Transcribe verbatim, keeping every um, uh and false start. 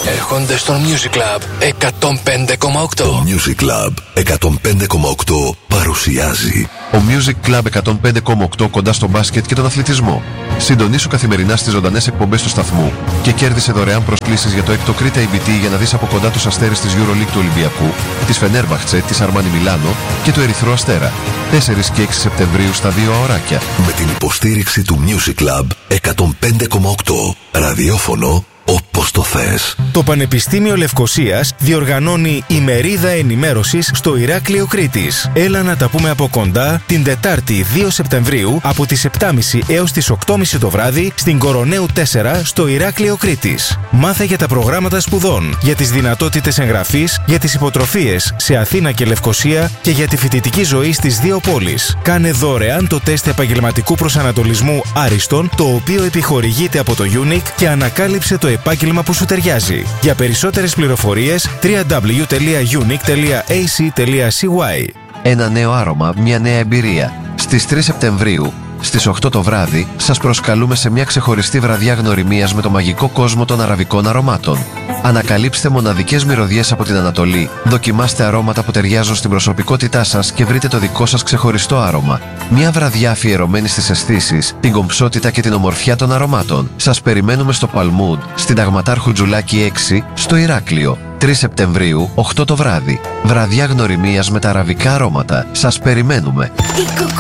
έρχονται στο Music Club εκατόν πέντε κόμμα οκτώ. Το Music Club εκατόν πέντε κόμμα οκτώ παρουσιάζει ο Music Club εκατόν πέντε κόμμα οκτώ κοντά στο μπάσκετ και τον αθλητισμό. Συντονίσου καθημερινά στις ζωντανές εκπομπές του σταθμού και κέρδισε δωρεάν προσκλήσεις για το έκτο Κρήτα έι μπι τι για να δεις από κοντά τους αστέρες της EuroLeague του Ολυμπιακού, της Φενέρμπαχτσε, της Αρμάνι Μιλάνο και του Ερυθρού Αστέρα. τέσσερα και έξι Σεπτεμβρίου στα δύο αωράκια. με την υποστήριξη του Music Club εκατόν πέντε κόμμα οκτώ. Ραδιόφωνο όπως το θες. Το Πανεπιστήμιο Λευκωσίας διοργανώνει ημερίδα ενημέρωσης στο Ηράκλειο Κρήτης. Έλα να τα πούμε από κοντά την Τετάρτη δύο Σεπτεμβρίου από τις επτά και μισή έως τις οκτώ και μισή το βράδυ στην Κοροναίου τέσσερα στο Ηράκλειο Κρήτης. Μάθε για τα προγράμματα σπουδών, για τις δυνατότητες εγγραφής, για τις υποτροφίες σε Αθήνα και Λευκωσία και για τη φοιτητική ζωή στις δύο πόλεις. Κάνε δωρεάν το τεστ επαγγελματικού προσανατολισμού Άριστον, το οποίο επιχορηγείται από το Unique, και ανακάλυψε το επάγγελμα που σου ταιριάζει. Για περισσότερες πληροφορίες double-u double-u double-u τελεία unique τελεία a c τελεία c y. Ένα νέο άρωμα, μια νέα εμπειρία. Στις τρεις Σεπτεμβρίου, στις οκτώ το βράδυ, σας προσκαλούμε σε μια ξεχωριστή βραδιά γνωριμίας με το μαγικό κόσμο των αραβικών αρωμάτων. Ανακαλύψτε μοναδικές μυρωδιές από την Ανατολή, δοκιμάστε αρώματα που ταιριάζουν στην προσωπικότητά σας και βρείτε το δικό σας ξεχωριστό άρωμα. Μια βραδιά αφιερωμένη στις αισθήσεις, την κομψότητα και την ομορφιά των αρωμάτων. Σας περιμένουμε στο Παλμούντ, στην Ταγματάρχου Τζουλάκη έξι, στο Ηράκλειο. τρεις Σεπτεμβρίου, οκτώ το βράδυ. Βραδιά γνωριμίας με τα αραβικά αρώματα. Σας περιμένουμε.